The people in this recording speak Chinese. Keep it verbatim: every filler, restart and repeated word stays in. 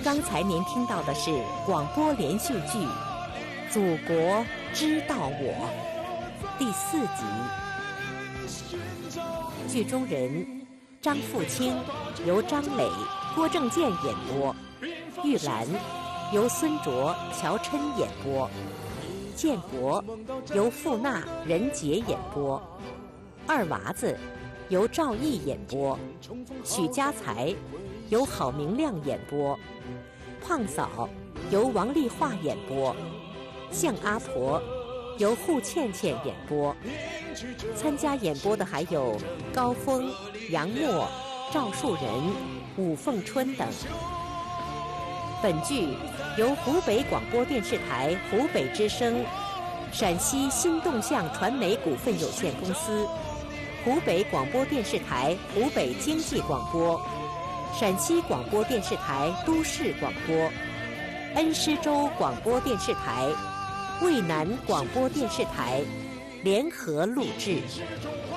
刚才您听到的是广播连续剧《祖国知道我》第四集。剧中人张富清由张磊、郭正健演播，玉兰由孙卓、乔琛演播，建国由傅娜、任杰演播，二娃子由赵毅演播，许家才由郝明亮演播，胖嫂由王丽华演播，向阿婆由户倩倩演播。参加演播的还有高峰、杨默、赵树人、武凤春等。本剧由湖北广播电视台湖北之声、陕西新动向传媒股份有限公司、湖北广播电视台湖北经济广播、陕西广播电视台都市广播、恩施州广播电视台、渭南广播电视台联合录制。